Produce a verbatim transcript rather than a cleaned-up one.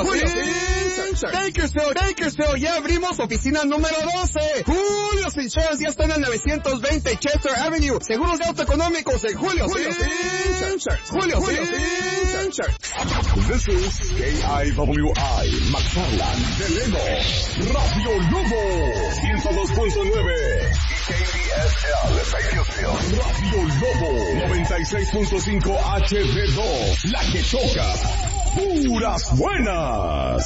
Julio, Julio Insurance. Bakersfield, Bakersfield, ya abrimos oficina número doce. Julio Insurance ya está en el novecientos veinte Chester Avenue. Seguros de auto económicos en Julio Insurance. Julio Insurance. This is K I W I, McFarland, Deleno, Radio Lobo, ciento dos punto nueve. Y K B S L, Bakersfield, Radio Lobo, noventa y seis punto cinco H D dos, la que toca. Puras buenas.